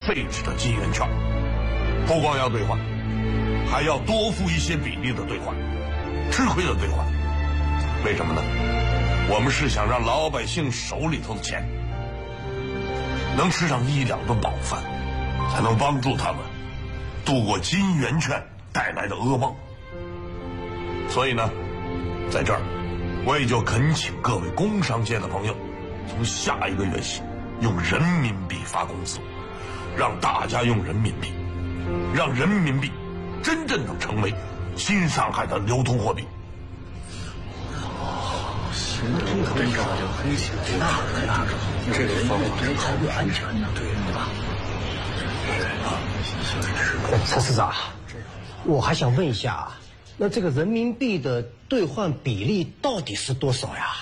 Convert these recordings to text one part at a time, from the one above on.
废止的金圆券，不光要兑换，还要多付一些比例的兑换，吃亏的兑换。为什么呢？我们是想让老百姓手里头的钱能吃上1、2顿饱饭，才能帮助他们度过金圆券带来的噩梦。所以呢，在这儿我也就恳请各位工商界的朋友，从下一个月起用人民币发工资，让大家用人民币，让人民币真正的成为新上海的流通货币。 这个方法是考虑安全的，对吧？ 蔡司长，我还想问一下，那这个人民币的兑换比例到底是多少呀？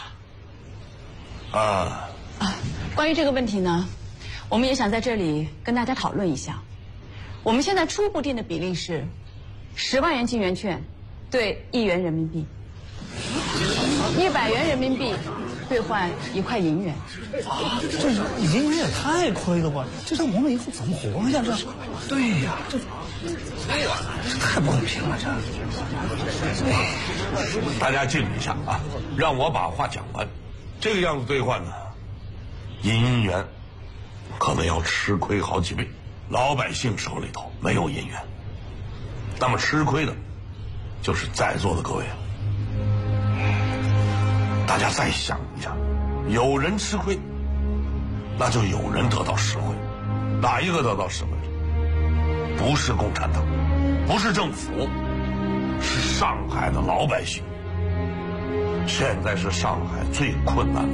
关于这个问题呢，我们也想在这里跟大家讨论一下。我们现在初步定的比例是10万元金圆券兑1元人民币，100元人民币兑换1块银元。 这银元也太亏了吧！这让我们以后怎么活呀？这，对呀，这太不公平了，这。 大家静一下啊，让我把话讲完。这个样子兑换呢，银元可能要吃亏好几倍，老百姓手里头没有银元，那么吃亏的就是在座的各位了。大家再想一下，有人吃亏，那就有人得到实惠。哪一个得到实惠？不是共产党，不是政府，是上海的老百姓。现在是上海最困难的